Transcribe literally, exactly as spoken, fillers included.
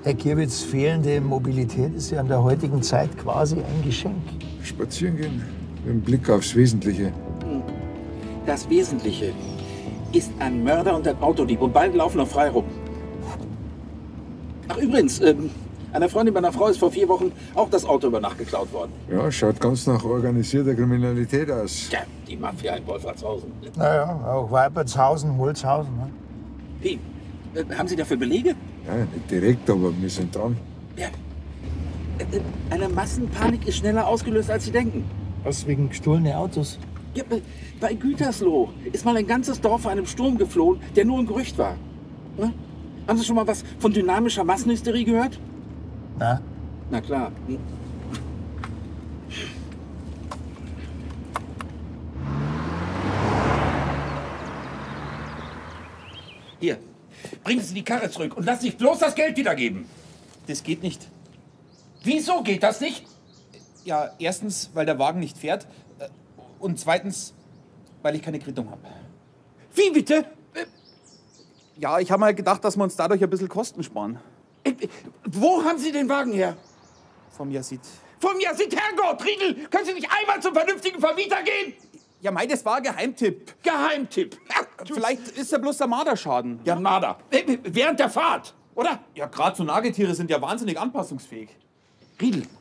Herr Gierwitz, fehlende Mobilität ist ja in der heutigen Zeit quasi ein Geschenk. Spazieren gehen, mit dem Blick aufs Wesentliche. Das Wesentliche ist ein Mörder und ein Autodieb und beide laufen noch frei rum. Ach übrigens, ähm, einer Freundin meiner Frau ist vor vier Wochen auch das Auto über Nacht geklaut worden. Ja, schaut ganz nach organisierter Kriminalität aus. Ja, die Mafia in Wolfratshausen. Naja, auch Weibertshausen, Holzhausen. Ne? Wie? Äh, haben Sie dafür Belege? Ja, nicht direkt, aber wir sind dran. Ja. Äh, eine Massenpanik ist schneller ausgelöst, als Sie denken. Was, wegen gestohlene Autos? Ja, bei, bei Gütersloh ist mal ein ganzes Dorf vor einem Sturm geflohen, der nur ein Gerücht war. Ne? Haben Sie schon mal was von dynamischer Massenhysterie gehört? Na? Na klar. Hm. Hier, bringen Sie die Karre zurück und lassen Sie bloß das Geld wiedergeben. Das geht nicht. Wieso geht das nicht? Ja, erstens, weil der Wagen nicht fährt. äh, Und zweitens, weil ich keine Quittung habe. Wie bitte? Ja, ich habe mal gedacht, dass wir uns dadurch ein bisschen Kosten sparen. Äh, Wo haben Sie den Wagen her? Vom Yazid. Vom Yazid, Herrgott, Riedel! Können Sie nicht einmal zum vernünftigen Vermieter gehen? Ja, mei, das war ein Geheimtipp. Geheimtipp. Vielleicht ist ja bloß der Marderschaden. Ja, Marder. Äh, Während der Fahrt, oder? Ja, gerade so Nagetiere sind ja wahnsinnig anpassungsfähig. Riedel,